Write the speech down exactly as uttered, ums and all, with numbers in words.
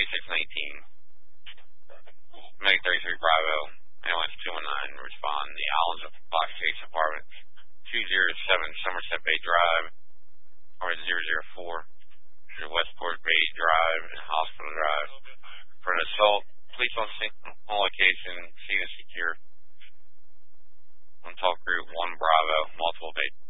thirty-six nineteen. Meg thirty-three Bravo. A L S two one nine. Respond. The Allens of Fox Chase Apartments. two oh seven Somerset Bay Drive. Or zero zero four. Westport Bay Drive and Hospital Drive. For an assault, police on scene, on location, scene is secure. On talk group one Bravo, multiple